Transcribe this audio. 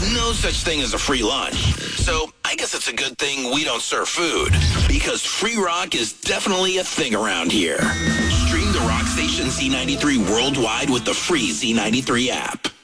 no such thing as a free lunch. So I guess it's a good thing we don't serve food, because free rock is definitely a thing around here. Stream the Rock Station Z93 worldwide with the free Z93 app.